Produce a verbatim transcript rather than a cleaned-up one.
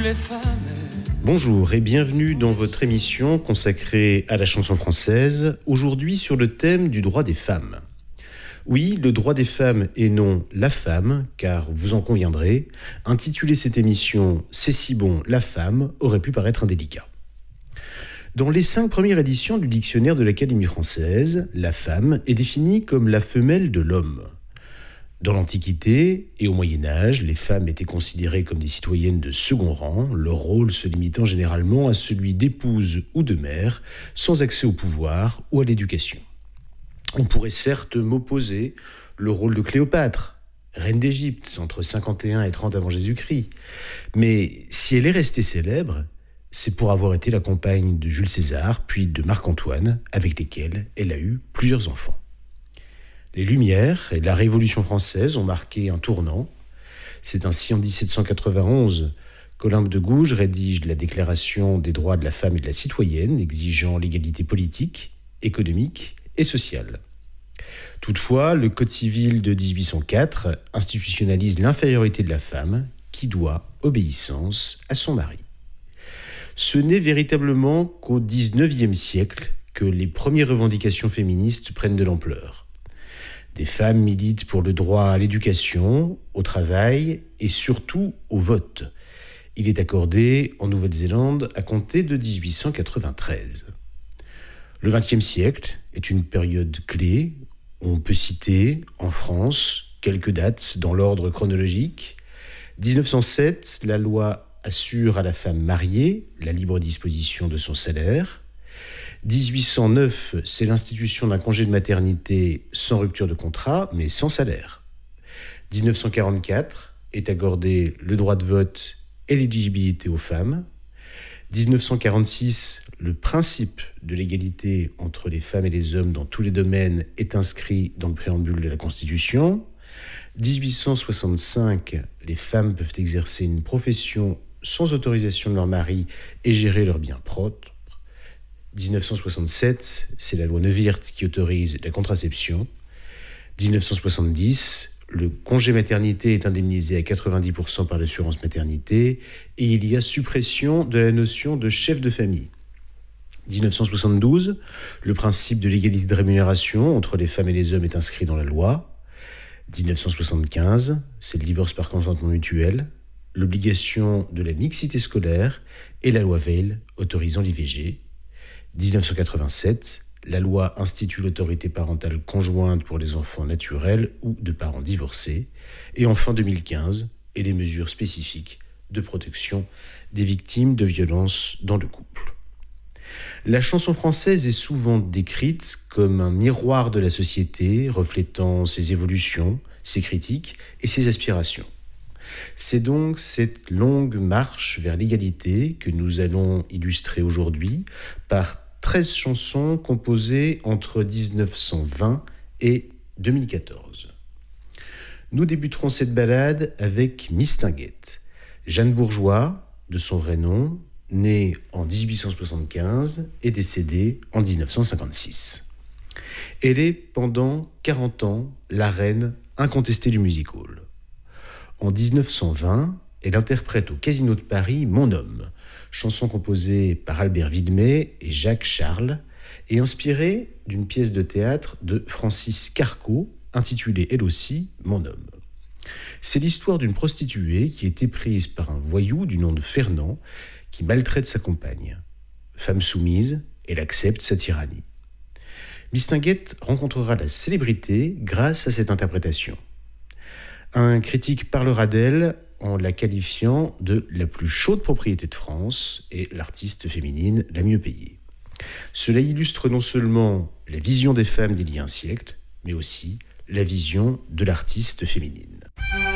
les femmes. Bonjour et bienvenue dans votre émission consacrée à la chanson française, aujourd'hui sur le thème du droit des femmes. Oui, le droit des femmes et non la femme, car vous en conviendrez, intituler cette émission « C'est si bon, la femme » aurait pu paraître indélicat. Dans les cinq premières éditions du dictionnaire de l'Académie française, la femme est définie comme la femelle de l'homme. Dans l'Antiquité et au Moyen-Âge, les femmes étaient considérées comme des citoyennes de second rang, leur rôle se limitant généralement à celui d'épouse ou de mère, sans accès au pouvoir ou à l'éducation. On pourrait certes m'opposer le rôle de Cléopâtre, reine d'Égypte, entre cinquante et un et trente avant Jésus-Christ. Mais si elle est restée célèbre, c'est pour avoir été la compagne de Jules César, puis de Marc-Antoine, avec lesquels elle a eu plusieurs enfants. Les Lumières et la Révolution française ont marqué un tournant. C'est ainsi en dix-sept cent quatre-vingt-onze qu'Olympe de Gouges rédige la Déclaration des droits de la femme et de la citoyenne, exigeant l'égalité politique, économique et sociale. Toutefois, le Code civil de dix-huit cent quatre institutionnalise l'infériorité de la femme qui doit obéissance à son mari. Ce n'est véritablement qu'au dix-neuvième siècle que les premières revendications féministes prennent de l'ampleur. Des femmes militent pour le droit à l'éducation, au travail et surtout au vote. Il est accordé en Nouvelle-Zélande à compter de dix-huit cent quatre-vingt-treize. Le vingtième siècle est une période clé. On peut citer, en France, quelques dates dans l'ordre chronologique. dix-neuf cent sept, la loi assure à la femme mariée la libre disposition de son salaire. dix-huit cent neuf, c'est l'institution d'un congé de maternité sans rupture de contrat, mais sans salaire. dix-neuf cent quarante-quatre est accordé le droit de vote et l'éligibilité aux femmes. dix-neuf cent quarante-six, le principe de l'égalité entre les femmes et les hommes dans tous les domaines est inscrit dans le préambule de la Constitution. dix-huit cent soixante-cinq, les femmes peuvent exercer une profession sans autorisation de leur mari et gérer leurs biens propres. dix-neuf cent soixante-sept, c'est la loi Neuwirth qui autorise la contraception. dix-neuf cent soixante-dix, le congé maternité est indemnisé à quatre-vingt-dix pour cent par l'assurance maternité et il y a suppression de la notion de chef de famille. dix-neuf cent soixante-douze, le principe de l'égalité de rémunération entre les femmes et les hommes est inscrit dans la loi. dix-neuf cent soixante-quinze, c'est le divorce par consentement mutuel, l'obligation de la mixité scolaire et la loi Veil autorisant l'I V G. dix-neuf cent quatre-vingt-sept, la loi institue l'autorité parentale conjointe pour les enfants naturels ou de parents divorcés. Et enfin deux mille quinze, et les mesures spécifiques de protection des victimes de violences dans le couple. La chanson française est souvent décrite comme un miroir de la société, reflétant ses évolutions, ses critiques et ses aspirations. C'est donc cette longue marche vers l'égalité que nous allons illustrer aujourd'hui par treize chansons composées entre dix-neuf cent vingt et deux mille quatorze. Nous débuterons cette balade avec Mistinguett. Jeanne Bourgeois, de son vrai nom, née en dix-huit cent soixante-quinze et décédée en dix-neuf cent cinquante-six. Elle est pendant quarante ans la reine incontestée du music-hall. En dix-neuf cent vingt, elle interprète au Casino de Paris « Mon homme », chanson composée par Albert Widmer et Jacques Charles, et inspirée d'une pièce de théâtre de Francis Carco, intitulée elle aussi « Mon homme ». C'est l'histoire d'une prostituée qui est éprise par un voyou du nom de Fernand, qui maltraite sa compagne. Femme soumise, elle accepte sa tyrannie. Mistinguett rencontrera la célébrité grâce à cette interprétation. Un critique parlera d'elle en la qualifiant de la plus chaude propriété de France et l'artiste féminine la mieux payée. Cela illustre non seulement la vision des femmes d'il y a un siècle, mais aussi la vision de l'artiste féminine.